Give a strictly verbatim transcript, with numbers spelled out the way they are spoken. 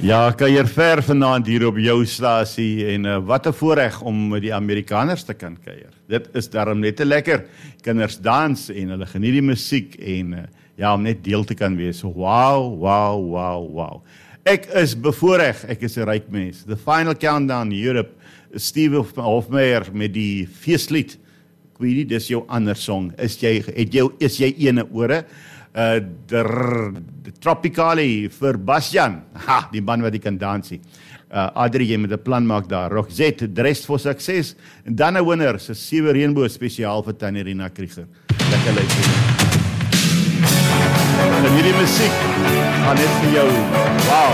Ja, kuier ver vanaand hier op jou stasie en uh, wat 'n voorreg om met die Amerikaners te kan kuier. Dit is daarom net te lekker. Kinders dans en hulle geniet die musiek en uh, ja, om net deel te kan wees. Wow, wow, wow, wow. Ek is bevoorreg, ek is 'n ryk mens. The Final Countdown Europe, Steve Hofmeyr met die feestlied. Ek weet nie, dis jou ander song. Is jy, het jou, is jy ene ore? Uh, der, de Tropicali vir Bastian, ha, die man wat die kan dansie. Uh, Adrie, jy met 'n plan maak daar. Roxette, Dressed for Success. En dan 'n winner, se sewe reënboog spesiaal vir Tannie Rina Krieger. Lekker luister. En hierdie musiek gaan net vir jou. Wow.